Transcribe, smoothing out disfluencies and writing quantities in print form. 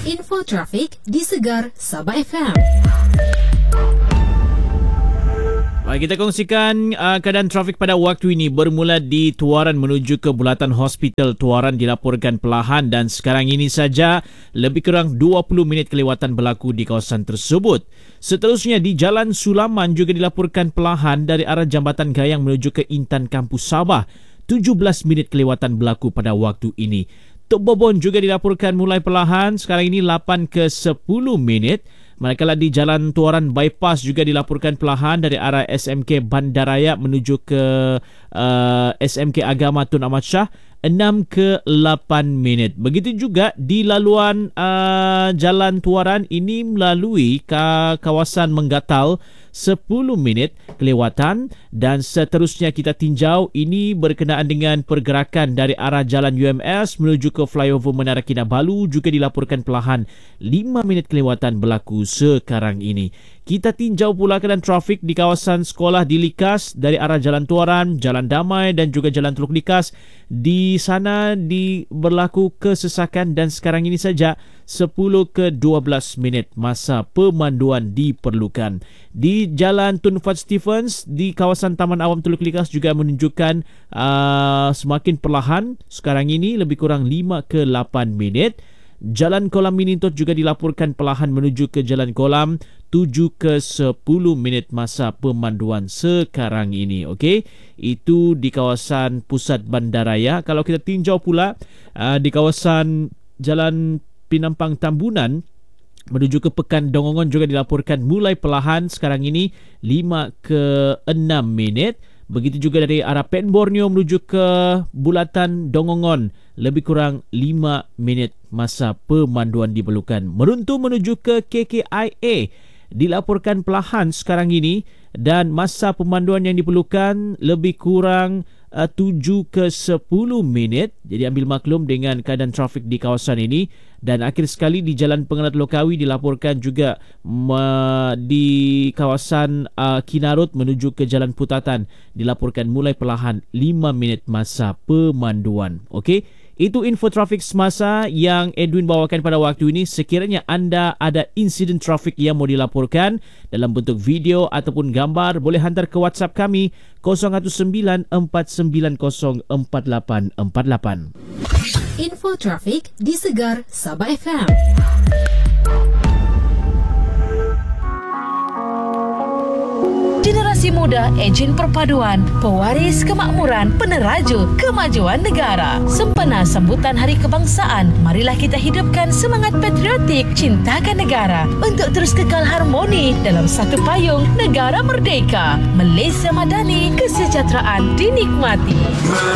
Info trafik di Segar Sabah FM. Baik, kita kongsikan keadaan trafik pada waktu ini. Bermula di Tuaran menuju ke Bulatan Hospital. Tuaran dilaporkan perlahan dan sekarang ini saja lebih kurang 20 minit kelewatan berlaku di kawasan tersebut. Seterusnya di Jalan Sulaman juga dilaporkan perlahan dari arah Jambatan Gayang menuju ke Intan Kampus Sabah. 17 minit kelewatan berlaku pada waktu ini. Tok Bobon juga dilaporkan mulai perlahan. Sekarang ini 8 ke 10 minit. Manakala di Jalan Tuaran Bypass juga dilaporkan perlahan dari arah SMK Bandaraya menuju ke SMK Agama Tun Ahmad Shah 6 ke 8 minit. Begitu juga di laluan Jalan Tuaran ini melalui kawasan Menggatal 10 minit kelewatan dan seterusnya kita tinjau ini berkenaan dengan pergerakan dari arah Jalan UMS menuju ke flyover Menara Kinabalu juga dilaporkan perlahan 5 minit kelewatan berlaku sekarang ini. Kita tinjau pula keadaan trafik di kawasan sekolah di Likas dari arah Jalan Tuaran, Jalan Damai dan juga Jalan Teluk Likas. Di sana berlaku kesesakan dan sekarang ini saja 10 ke 12 minit masa pemanduan diperlukan. Di Jalan Tun Fat Stephens di kawasan Taman Awam Teluk Likas juga menunjukkan semakin perlahan. Sekarang ini lebih kurang 5 ke 8 minit. Jalan Kolam Minintot juga dilaporkan perlahan menuju ke Jalan Kolam 7 ke 10 minit masa pemanduan sekarang ini. Okey, itu di kawasan pusat bandaraya. Kalau kita tinjau pula di kawasan Jalan Pinampang Tambunan menuju ke Pekan Dongongon juga dilaporkan mulai perlahan. Sekarang ini 5 ke 6 minit. Begitu juga dari arah Pen Borneo menuju ke Bulatan Dongongon lebih kurang 5 minit masa pemanduan diperlukan. Meruntu menuju ke KKIA dilaporkan perlahan sekarang ini dan masa pemanduan yang diperlukan lebih kurang 7 ke 10 minit. Jadi ambil maklum dengan keadaan trafik di kawasan ini. Dan akhir sekali di Jalan Pengelat Lokawi dilaporkan juga di kawasan Kinarut menuju ke Jalan Putatan dilaporkan mulai perlahan 5 minit masa pemanduan. Okey, itu info trafik semasa yang Edwin bawakan pada waktu ini. Sekiranya anda ada insiden trafik yang mau dilaporkan dalam bentuk video ataupun gambar, boleh hantar ke WhatsApp kami 019-490-4848. Info trafik di Segar Sabah FM. Generasi muda, enjin perpaduan, pewaris kemakmuran, peneraju kemajuan negara. Sempena sambutan Hari Kebangsaan, marilah kita hidupkan semangat patriotik, cintakan negara untuk terus kekal harmoni dalam satu payung negara merdeka. Malaysia Madani, kesejahteraan dinikmati.